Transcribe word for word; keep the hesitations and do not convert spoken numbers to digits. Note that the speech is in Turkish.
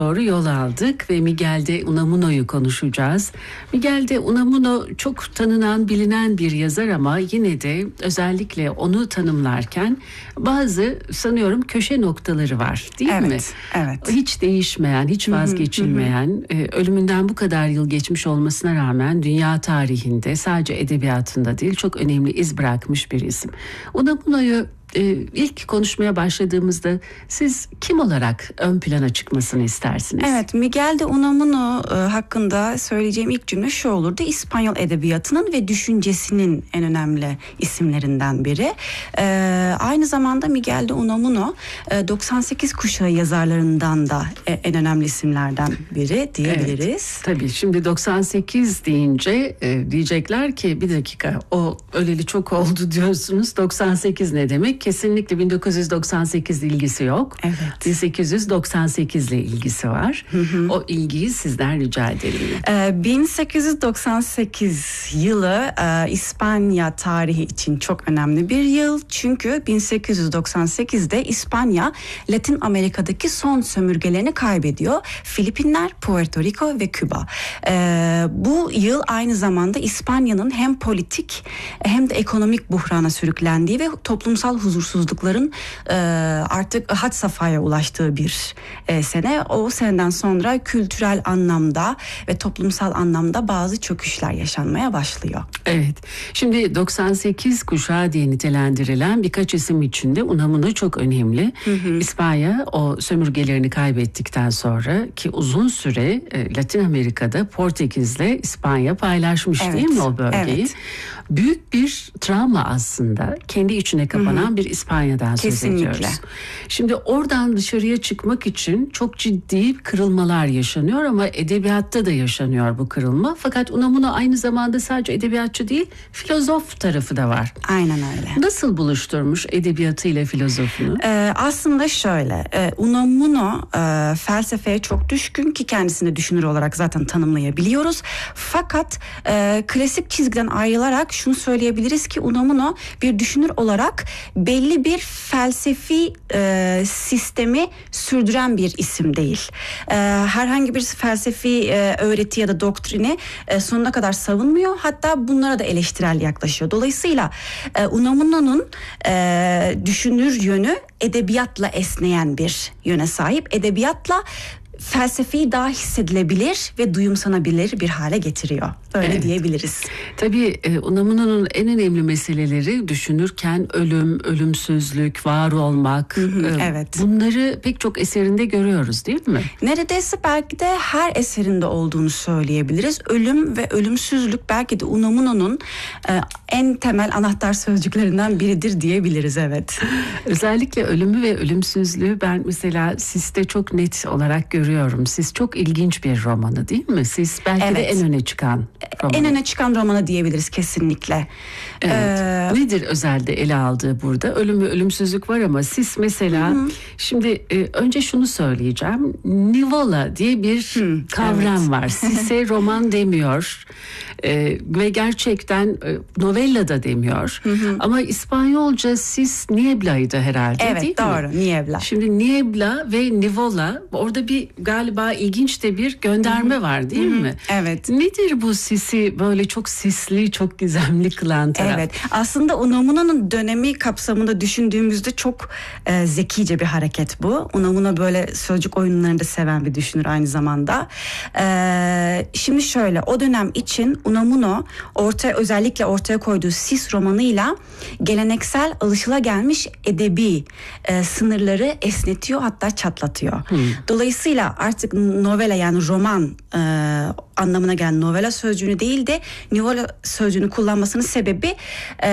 doğru yol aldık ve Miguel de Unamuno'yu konuşacağız. Miguel de Unamuno çok tanınan, bilinen bir yazar ama yine de özellikle onu tanımlarken bazı sanıyorum köşe noktaları var, değil evet, mi? Evet. Hiç değişmeyen, hiç vazgeçilmeyen, hı hı. ölümünden bu kadar yıl geçmiş olmasına rağmen dünya tarihinde sadece edebiyatında değil çok önemli iz bırakmış bir isim. Unamuno'yu Ee, ilk konuşmaya başladığımızda siz kim olarak ön plana çıkmasını istersiniz? Evet, Miguel de Unamuno e, hakkında söyleyeceğim ilk cümle şu olurdu: İspanyol edebiyatının ve düşüncesinin en önemli isimlerinden biri. E, aynı zamanda Miguel de Unamuno e, doksan sekiz kuşağı yazarlarından da e, en önemli isimlerden biri diyebiliriz. Evet, tabii şimdi doksan sekiz deyince e, diyecekler ki bir dakika o öleli çok oldu diyorsunuz. doksan sekiz ne demek? Kesinlikle bin dokuz yüz doksan sekiz ilgisi yok. Evet. bin sekiz yüz doksan sekiz ile ilgisi var. Hı hı. O ilgiyi sizden rica edelim. Ee, bin sekiz yüz doksan sekiz yılı e, İspanya tarihi için çok önemli bir yıl. Çünkü bin sekiz yüz doksan sekizde İspanya Latin Amerika'daki son sömürgelerini kaybediyor. Filipinler, Puerto Rico ve Küba. Ee, bu yıl aynı zamanda İspanya'nın hem politik hem de ekonomik buhrana sürüklendiği ve toplumsal huzursuzlukların e, artık had safhaya ulaştığı bir e, sene. O seneden sonra kültürel anlamda ve toplumsal anlamda bazı çöküşler yaşanmaya başlıyor. Evet. Şimdi doksan sekiz kuşağı diye nitelendirilen birkaç isim içinde Unamuno çok önemli. Hı hı. İspanya o sömürgelerini kaybettikten sonra ki uzun süre e, Latin Amerika'da Portekiz'le İspanya paylaşmış, evet, değil mi o bölgeyi? Evet. Büyük bir travma aslında. Kendi içine kapanan, hı hı, bir İspanya'dan kesinlikle söz ediyoruz. Şimdi oradan dışarıya çıkmak için çok ciddi kırılmalar yaşanıyor ama edebiyatta da yaşanıyor bu kırılma. Fakat Unamuno aynı zamanda sadece edebiyatçı değil, filozof tarafı da var. Aynen öyle. Nasıl buluşturmuş edebiyatıyla filozofunu? Ee, aslında şöyle, e, Unamuno e, felsefeye çok düşkün ki kendisini düşünür olarak zaten tanımlayabiliyoruz. Fakat e, klasik çizgiden ayrılarak şunu söyleyebiliriz ki Unamuno bir düşünür olarak belli bir felsefi e, sistemi sürdüren bir isim değil. E, herhangi bir felsefi e, öğreti ya da doktrini e, sonuna kadar savunmuyor. Hatta bunlara da eleştirel yaklaşıyor. Dolayısıyla e, Unamuno'nun e, düşünür yönü edebiyatla esneyen bir yöne sahip. Edebiyatla felsefeyi daha hissedilebilir ve duyumsanabilir bir hale getiriyor. Böyle, evet, diyebiliriz. Tabii Unamuno'nun en önemli meseleleri düşünürken ölüm, ölümsüzlük, var olmak. Hı hı, evet. Bunları pek çok eserinde görüyoruz, değil mi? Neredeyse belki de her eserinde olduğunu söyleyebiliriz. Ölüm ve ölümsüzlük belki de Unamuno'nun e, en temel anahtar sözcüklerinden biridir diyebiliriz, evet. Özellikle ölümü ve ölümsüzlüğü ben mesela Sis'te çok net olarak görüyorum. Sis çok ilginç bir romanı, değil mi? Sis belki, evet, de en öne çıkan romanı. En öne çıkan romanı diyebiliriz kesinlikle. Evet. Ee, Nedir özelde ele aldığı burada? Ölüm ve ölümsüzlük var ama Sis mesela, hı hı, şimdi e, önce şunu söyleyeceğim. Nivola diye bir hı, kavram, evet, var. Sis'e roman demiyor. E, ve gerçekten e, novella da demiyor. Hı hı. Ama İspanyolca Sis Niebla'ydı herhalde, evet, değil doğru, mi? Niebla. Şimdi Niebla ve Nivola, orada bir galiba ilginç de bir gönderme, hı hı, var, değil, hı hı, mi? Evet. Nedir bu Sis'i böyle çok sisli, çok gizemli kılan taraf? Evet. Aslında Unamuno'nun dönemi kapsamında düşündüğümüzde çok e, zekice bir hareket bu. Unamuno böyle sözcük oyunlarını da seven bir düşünür aynı zamanda. E, şimdi şöyle, o dönem için Unamuno ortaya özellikle ortaya koyduğu Sis romanıyla geleneksel alışılagelmiş edebi e, sınırları esnetiyor, hatta çatlatıyor. Hmm. Dolayısıyla artık novela, yani roman e, anlamına gelen novela sözcüğünü değil de nivola sözcüğünü kullanmasının sebebi e,